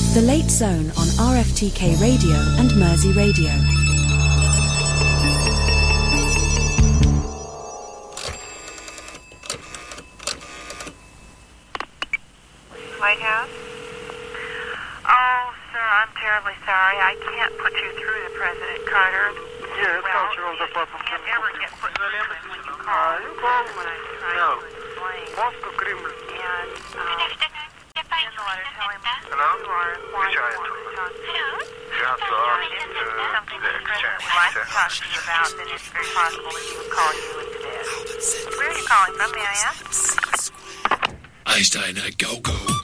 The Late Zone on RFTK Radio and Mersey Radio. White House? Oh, sir, I'm terribly sorry. I can't put you through to President Carter. Yes, Cultural Department. You can't ever get put through to him when you call. You call When I'm trying No. to explain. Moscow, Kremlin. And, in the letter, tell him Hello? you are why you want to talk to you. If it's something that the President would like to talk to you about, then it's very possible that he would call you instead. Where are you calling from, may I ask? Einstein, go, go.